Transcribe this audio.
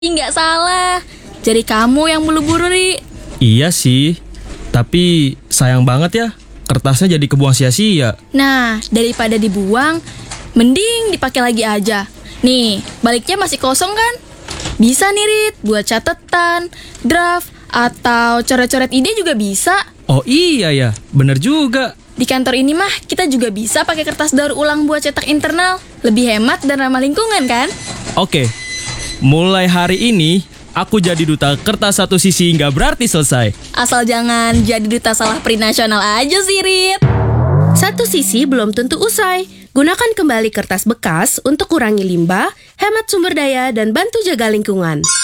Nggak salah. Jadi kamu yang buru-buru, Ri. Iya sih, tapi sayang banget ya, kertasnya jadi kebuang sia-sia. Nah, daripada dibuang, mending dipakai lagi aja. Nih, baliknya masih kosong kan? Bisa nih, Rit, buat catatan, draft, atau coret-coret ide juga bisa. Oh iya ya, bener juga. Di kantor ini mah kita juga bisa pakai kertas daur ulang buat cetak internal. Lebih hemat dan ramah lingkungan kan? Oke, mulai hari ini aku jadi duta kertas satu sisi nggak berarti selesai. Asal jangan jadi duta salah print nasional aja sih, Rit. Satu sisi belum tentu usai. Gunakan kembali kertas bekas untuk kurangi limbah, hemat sumber daya, dan bantu jaga lingkungan.